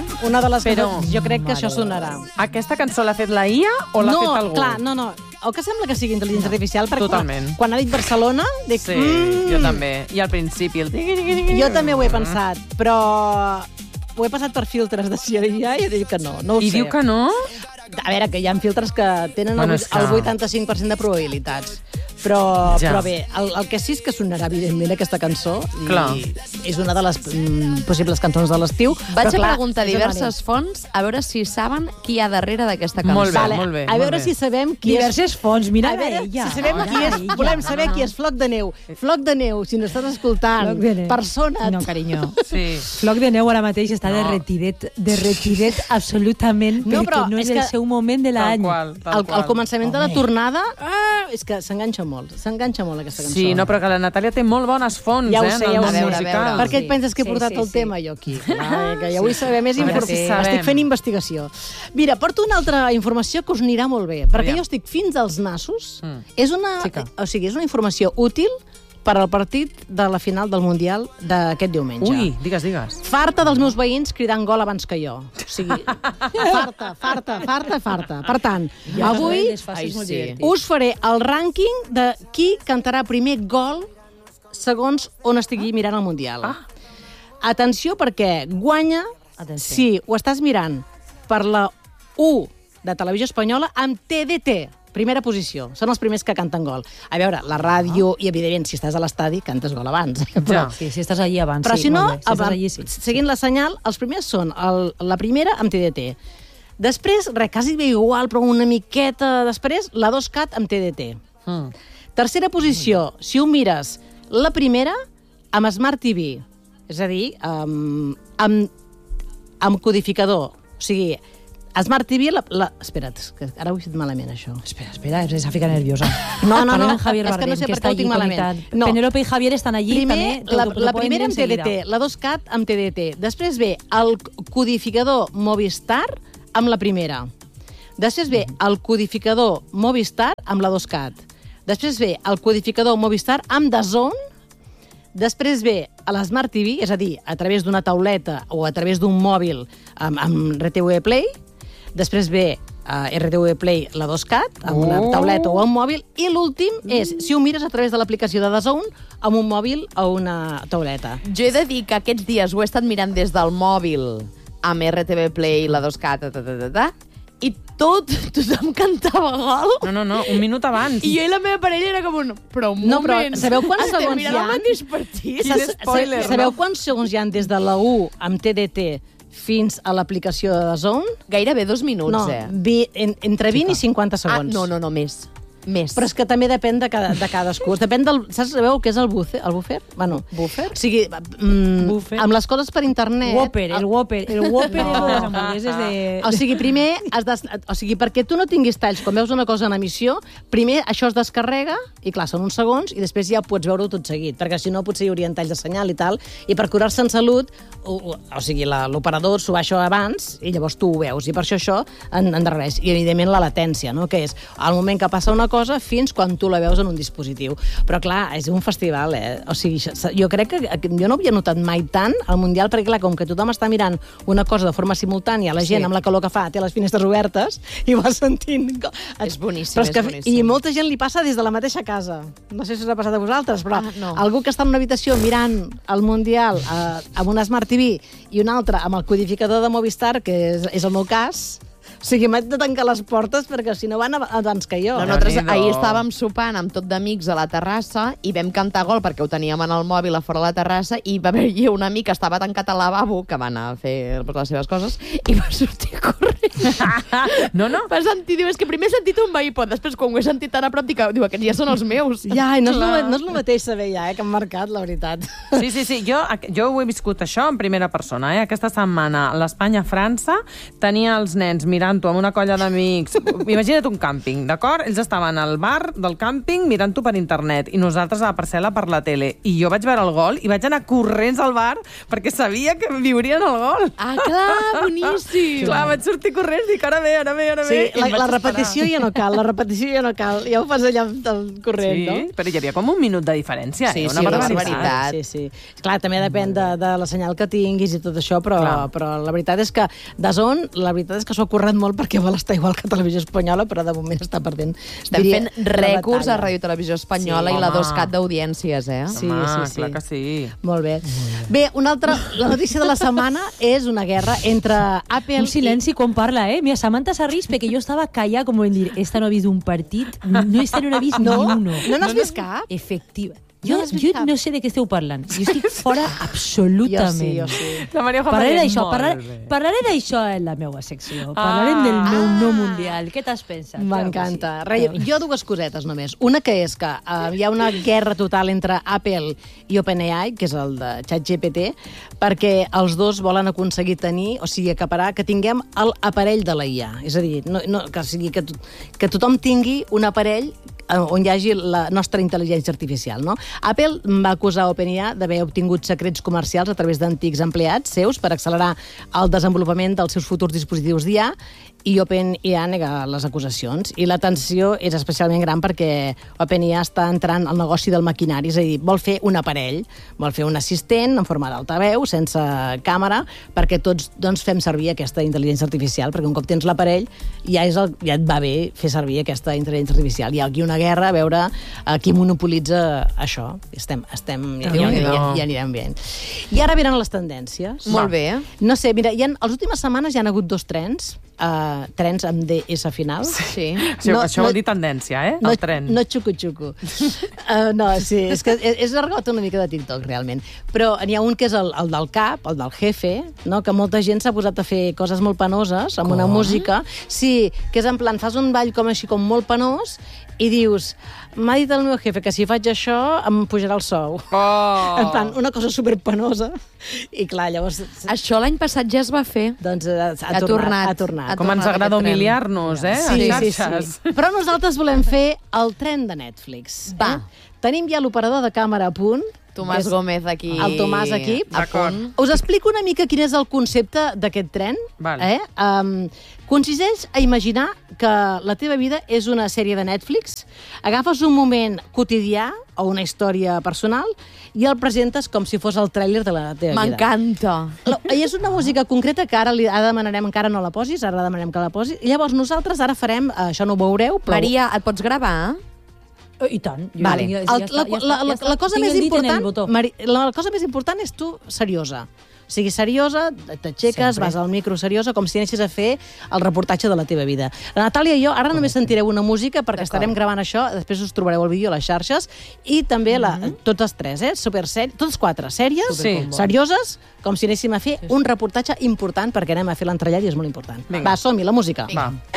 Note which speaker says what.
Speaker 1: una de les cançons... Jo crec que això sonarà.
Speaker 2: Aquesta cançó l'ha fet la IA o l'ha fet algú?
Speaker 1: Clar, no. O que sembla que sigui intel·ligència artificial, perquè
Speaker 2: Totalment.
Speaker 1: quan ha dit Barcelona... Dic,
Speaker 2: Sí, jo també. I al principi el...
Speaker 1: Jo també ho he pensat, però ho he passat per filtres de CIA i dic que no ho sé.
Speaker 2: I diu que no?
Speaker 1: A veure, que hi ha filtres que tenen el 85% de probabilitats. Però bé, el que sí és que sonarà, evidentment, aquesta cançó. I és una de les possibles cançons de l'estiu.
Speaker 3: Vaig a preguntar a diverses fonts a veure si saben qui hi ha darrere d'aquesta cançó.
Speaker 2: Molt bé.
Speaker 1: A veure si sabem qui és...
Speaker 4: Diverses fonts, mira
Speaker 1: ella. Si sabem qui és, volem saber qui és Floc de Neu. Floc de Neu, si no estàs escoltant, persona't.
Speaker 4: No, carinyo.
Speaker 2: Sí.
Speaker 4: Floc de Neu ara mateix està derretidet absolutament, perquè no és el seu moment de l'any.
Speaker 1: Al començament de la tornada, és que s'enganxa molt aquesta cançó.
Speaker 2: Sí, no, però que la Natàlia té molt bones fonts,
Speaker 1: ja ho sé,
Speaker 2: en el món
Speaker 1: musical.
Speaker 2: musical.
Speaker 1: Per què et penses que he portat el tema jo aquí? Que ja vull saber més informació. Estic fent investigació. Mira, porto una altra informació que us anirà molt bé, perquè jo estic fins als nassos. És una informació útil per al partit de la final del Mundial d'aquest diumenge.
Speaker 2: Ui, digues.
Speaker 1: Farta dels meus veïns cridant gol abans que jo. O sigui, farta. Per tant, avui us faré el rànquing de qui cantarà primer gol segons on estigui mirant el Mundial. Atenció, perquè guanya si ho estàs mirant per la 1 de Televisió Espanyola amb TDT. Primera posició. Són els primers que canten gol. A veure, la ràdio, i evidentment, si estàs a l'estadi, cantes gol abans.
Speaker 4: Sí, si estàs allí abans.
Speaker 1: Però si no, seguint la senyal, els primers són la primera amb TDT. Després, quasi bé igual, però una miqueta després, la 2CAT amb TDT. Tercera posició, si ho mires, la primera amb Smart TV. És a dir, amb codificador. O sigui, Smart TV... Espera't, que ara ho he fet malament, això.
Speaker 4: Espera, se fica nerviosa.
Speaker 1: No,
Speaker 4: Javier Bardem,
Speaker 1: és que no sé per què ho tinc malament.
Speaker 4: Penélope i Javier estan allí també.
Speaker 1: La primera amb TDT, la 2CAT amb TDT. Després ve el codificador Movistar amb la primera. Després ve el codificador Movistar amb la 2CAT. Després ve el codificador Movistar amb DAZN. Després ve a l'Smart TV, és a dir, a través d'una tauleta o a través d'un mòbil amb RTV Play. Després ve RTV Play, la 2CAT, amb una tauleta o un mòbil. I l'últim és, si ho mires a través de l'aplicació de DAZN, amb un mòbil o una tauleta.
Speaker 3: Jo he de dir que aquests dies ho he estat mirant des del mòbil amb RTV Play, la 2CAT, i tothom cantava gol.
Speaker 2: No, un minut abans.
Speaker 3: I jo i la meva parella era com un... Però un moment.
Speaker 1: Però sabeu quants segons hi ha?
Speaker 3: Estem mirant el mateix partit.
Speaker 2: Quin spoiler,
Speaker 1: sabeu quants segons hi ha des de la 1 amb TDT fins a l'aplicació de DAZN?
Speaker 3: Gairebé 2 minuts,
Speaker 1: entre 20 i 50 segons.
Speaker 3: No, més.
Speaker 1: Però és que també depèn de cadascú. Depèn del... Sabeu què és el buffer? Bueno,
Speaker 3: buffer?
Speaker 1: O sigui, amb les coses per internet...
Speaker 4: El Whopper és les hamburgueses de...
Speaker 1: O sigui, primer, perquè tu no tinguis talls, quan veus una cosa en emissió, primer això es descarrega, i clar, són uns segons, i després ja pots veure-ho tot seguit, perquè si no potser hi haurien talls de senyal i tal, i per curar-se en salut, o sigui, l'operador s'ho baixa abans, i llavors tu ho veus, i per això endarrereix. I, evidentment, la latència, no?, que és el moment que passa una cosa fins quan tu la veus en un dispositiu. Però, clar, és un festival, O sigui, jo crec que jo no havia notat mai tant el Mundial, perquè, clar, com que tothom està mirant una cosa de forma simultània, la gent amb la calor que fa té les finestres obertes i va sentint...
Speaker 3: És boníssim, és boníssim.
Speaker 1: I molta gent li passa des de la mateixa casa. No sé si us ha passat a vosaltres, però algú que està en una habitació mirant el Mundial amb una Smart TV i un altre amb el codificador de Movistar, que és el meu cas... O sigui, m'haig de tancar les portes perquè si no van abans que jo.
Speaker 3: Nosaltres ahir estàvem sopant amb tot d'amics a la terrassa i vam cantar gol perquè ho teníem en el mòbil a fora de la terrassa i va haver-hi un amic que estava tancat al lavabo, que va anar a fer les seves coses, i va sortir corrent.
Speaker 2: No.
Speaker 3: Va sentir, diu, és que primer he sentit un veí, però després quan ho he sentit tan a prop, diu, aquests ja són els meus.
Speaker 1: Ja, no és el mateix saber ja, que han marcat, la veritat.
Speaker 2: Sí, jo ho he viscut això en primera persona. Aquesta setmana l'Espanya-França tenia els nens mirant mirant-ho amb una colla d'amics. Imagina't un càmping, d'acord? Ells estaven al bar del càmping mirant-ho per internet i nosaltres a la parcel·la per la tele. I jo vaig veure el gol i vaig anar corrents al bar perquè sabia que viurien el gol.
Speaker 3: Ah, clar, boníssim.
Speaker 2: Clar, vaig sortir corrents i dic, ara ve.
Speaker 1: Sí, la repetició ja no cal, ja ho fas allà del corrent, no?
Speaker 2: Sí, però hi havia com un minut de diferència,
Speaker 3: Sí,
Speaker 2: una
Speaker 3: sí,
Speaker 2: barbaritat.
Speaker 1: Sí. Clar, també depèn de la senyal que tinguis i tot això, però la veritat és que DAZN, la veritat és que s'ho ha currat molt perquè vol estar igual que Televisió Espanyola, però de moment està perdent.
Speaker 3: Estem fent rècords a Ràdio Televisió Espanyola i la 2CAT d'audiències, eh?
Speaker 1: Sí.
Speaker 2: Clar que sí.
Speaker 1: Molt bé. Bé, la notícia de la setmana és una guerra entre Apple
Speaker 4: Un silenci quan parla, eh? Mira, Samantha s'ha rist perquè jo estava callada com en dir, esta no ha vist un partit, esta no ha vist ni uno.
Speaker 1: No n'has vist cap?
Speaker 4: Efectiva.
Speaker 1: No
Speaker 4: Jo
Speaker 1: n'has vist cap?
Speaker 4: no sé de què esteu parlant. Jo estic fora absolutament.
Speaker 1: Jo sí.
Speaker 2: La Maria Juan
Speaker 4: Parlaré
Speaker 2: Maria
Speaker 4: d'això,
Speaker 2: molt bé.
Speaker 4: parlaré d'això en la meva secció. Parlarem del meu no mundial. Què t'has pensat?
Speaker 1: M'encanta. Jo dues cosetes només. Una que és que hi ha una guerra total entre Apple i OpenAI, que és el de ChatGPT, perquè els dos volen aconseguir tenir, o sigui, acaparar, que tinguem l'aparell de la IA. És a dir, que tothom tingui un aparell on hi hagi la nostra intel·ligència artificial, no? Apple va acusar OpenAI d'haver obtingut secrets comercials a través d'antics empleats seus per accelerar el desenvolupament dels seus futurs dispositius d'IA, i OpenAI nega les acusacions. I la tensió és especialment gran perquè OpenAI està entrant al negoci del maquinari, és a dir, vol fer un aparell, vol fer un assistent en forma d'altaveu, sense càmera, perquè tots fem servir aquesta intel·ligència artificial, perquè un cop tens l'aparell ja et va bé fer servir aquesta intel·ligència artificial. Hi ha aquí una guerra a veure qui monopolitza això. Ja anirem bé. I ara venen les tendències.
Speaker 3: Molt bé.
Speaker 1: No sé, mira, les últimes setmanes hi ha hagut 2 trens, trens amb DS final.
Speaker 3: Sí.
Speaker 2: Això vol dir tendència, el tren.
Speaker 1: No xucu-xucu. No, sí, és que és argot una mica de TikTok, realment. Però n'hi ha un que és el del cap, el del jefe, no? Que molta gent s'ha posat a fer coses molt penoses amb una música. Sí, que és en plan, fas un ball com així, com molt penós, i dius, m'ha dit el meu jefe que si faig això em pujarà el sou. En plan, una cosa superpenosa. I clar, llavors...
Speaker 3: Això l'any passat ja es va fer.
Speaker 1: Doncs ha tornat.
Speaker 2: Com ens agrada humiliar-nos,
Speaker 1: Sí. Però nosaltres volem fer el tren de Netflix.
Speaker 3: Va.
Speaker 1: Tenim ja l'operador de càmera a punt.
Speaker 3: Tomàs Gómez aquí.
Speaker 1: El Tomàs aquí.
Speaker 2: D'acord.
Speaker 1: Us explico una mica quin és el concepte d'aquest tren.
Speaker 2: Vale.
Speaker 1: Consisteix a imaginar que la teva vida és una sèrie de Netflix, agafes un moment quotidià o una història personal i el presentes com si fos el tràiler de la teva vida.
Speaker 3: M'encanta.
Speaker 1: I és una música concreta que ara demanarem, encara no la posis, ara demanem que la posi. I llavors nosaltres ara farem, això no ho veureu, però...
Speaker 3: Maria, et pots gravar?
Speaker 4: I tant.
Speaker 1: Vale. La cosa més important és tu seriosa. O sigui, seriosa, t'aixeques, vas al micro seriosa, com si anessis a fer el reportatge de la teva vida. La Natàlia i jo, ara només sentireu una música perquè estarem gravant això, després us trobareu el vídeo a les xarxes, i també tots els 3, totes 4, sèries, serioses, com si anéssim a fer un reportatge important, perquè anem a fer l'entrellat i és molt important. Va, som-hi, la música.
Speaker 2: Va.